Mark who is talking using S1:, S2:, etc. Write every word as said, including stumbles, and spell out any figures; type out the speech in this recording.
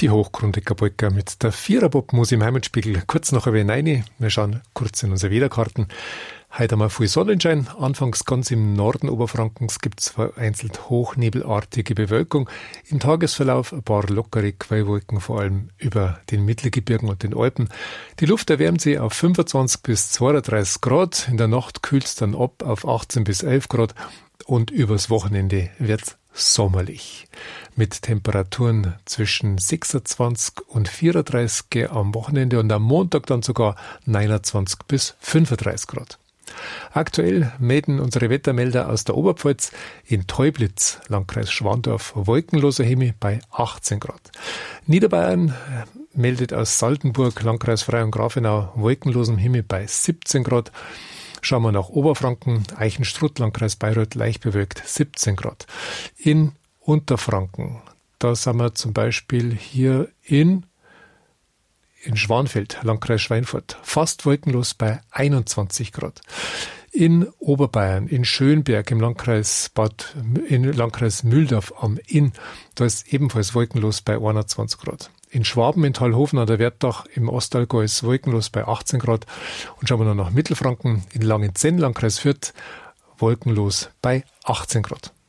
S1: Die Hochgrundiger-Polka mit der Vierer-Pop-Musik im Heimatspiegel. Kurz nach ein wenig rein. Wir schauen kurz in unsere Wetterkarten. Heute haben wir viel Sonnenschein. Anfangs ganz im Norden Oberfrankens gibt es vereinzelt hochnebelartige Bewölkung. Im Tagesverlauf ein paar lockere Quellwolken, vor allem über den Mittelgebirgen und den Alpen. Die Luft erwärmt sich auf fünfundzwanzig bis zweiunddreißig Grad. In der Nacht kühlt es dann ab auf achtzehn bis elf Grad. Und übers Wochenende wird's sommerlich. Mit Temperaturen zwischen sechsundzwanzig und vierunddreißig am Wochenende und am Montag dann sogar neunundzwanzig bis fünfunddreißig Grad. Aktuell melden unsere Wettermelder aus der Oberpfalz in Teublitz, Landkreis Schwandorf, wolkenloser Himmel bei achtzehn Grad. Niederbayern meldet aus Saltenburg, Landkreis Frei und Grafenau, wolkenlosem Himmel bei siebzehn Grad. Schauen wir nach Oberfranken, Eichenstrutt, Landkreis Bayreuth, leicht bewölkt, siebzehn Grad. In Unterfranken, da sind wir zum Beispiel hier in, in Schwanfeld, Landkreis Schweinfurt, fast wolkenlos bei einundzwanzig Grad. In Oberbayern, in Schönberg im Landkreis Bad, in Landkreis Mühldorf am Inn, da ist ebenfalls wolkenlos bei einundzwanzig Grad. In Schwaben, in Talhofen an der Wertach im Ostallgäu ist wolkenlos bei achtzehn Grad. Und schauen wir noch nach Mittelfranken, in Langenzenn, Landkreis Fürth, wolkenlos bei achtzehn Grad.